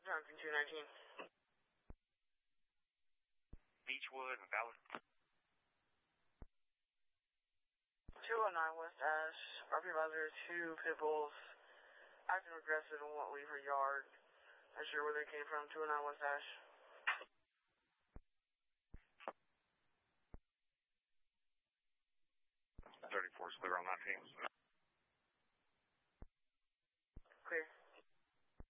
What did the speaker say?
Johnson 219. Beechwood and Valley. 209 West Ash. RP Advisor, 2 pit bulls. Acting aggressive and won't leave her yard. Not sure where they came from. 209 West Ash. 34 is clear on 19.